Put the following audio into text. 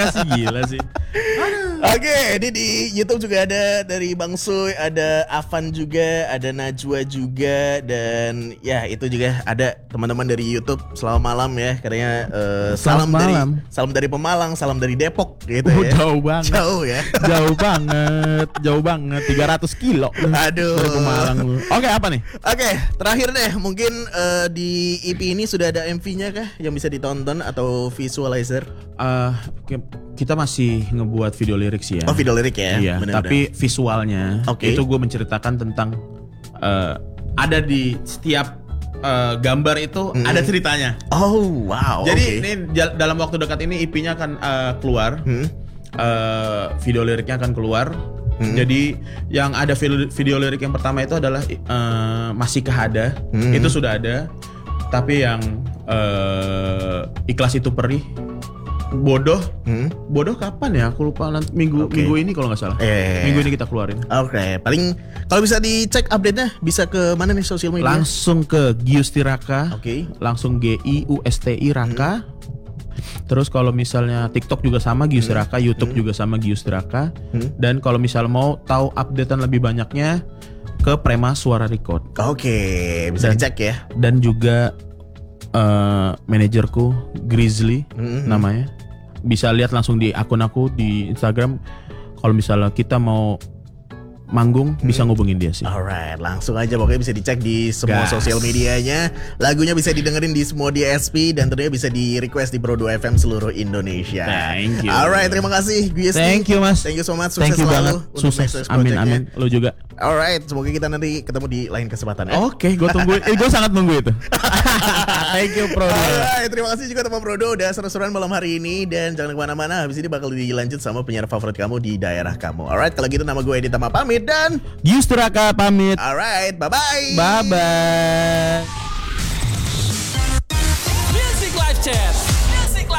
sih, gila sih. Oke, ini di YouTube juga ada dari Bang Soy, ada Avan juga, ada Najwa juga, dan ya itu juga ada teman-teman dari YouTube. Selamat malam ya, katanya salam dari Pemalang, salam dari Depok gitu ya. Jauh banget. Jauh ya. Jauh banget, 300 kilo. Aduh. Dari Pemalang lu. Oke, apa nih? Oke, terakhir deh, mungkin di EP ini sudah ada MV-nya kah yang bisa ditonton atau visualizer? Kita masih ngebuat video lirik sih ya. Oh, video lirik ya. Iya, bener-bener. tapi visualnya itu gue menceritakan tentang ada di setiap gambar itu ada ceritanya. Oh, wow. Jadi ini dalam waktu dekat ini EP-nya akan keluar. Video liriknya akan keluar. Jadi yang ada video lirik yang pertama itu adalah Masihkah Ada. Itu sudah ada. Tapi yang Ikhlas Itu Perih, Bodoh kapan ya? Aku lupa, nanti minggu ini kalau nggak salah. Minggu ini kita keluarin. Oke, paling kalau bisa dicek update-nya bisa ke mana nih sosial media? Langsung ke Giusti Raka. Langsung GIUSTI Raka. Terus kalau misalnya TikTok juga sama Giusti Raka, YouTube juga sama Giusti Raka. Dan kalau misal mau tahu updatean lebih banyaknya ke Prema Suara Record. Oke, bisa dicek ya. Dan juga manajerku Grizzly namanya. Bisa lihat langsung di akun aku di Instagram. Kalau misalnya kita mau manggung bisa ngubungin dia sih. Alright, langsung aja pokoknya bisa dicek di semua sosial medianya. Lagunya bisa didengerin di semua DSP dan tentunya bisa di request di Pro 2 FM seluruh Indonesia. Thank you. Alright, terima kasih Giusti. Thank you Mas. Thank you so much. Sukses Thank you selalu banget. untuk Sukses. next Amin project-nya. Lu juga. Alright, semoga kita nanti ketemu di lain kesempatan ya. Oke, gue tunggu. Gue sangat nunggu itu. Thank you Pro. Alright, terima kasih juga teman Prodo udah seru-seruan malam hari ini. Dan jangan kemana-mana, habis ini bakal dilanjut sama penyiar favorit kamu di daerah kamu. Alright, kalau gitu nama gue Edi Tama pamit dan Giusti Raka pamit. alright, bye-bye. Bye-bye.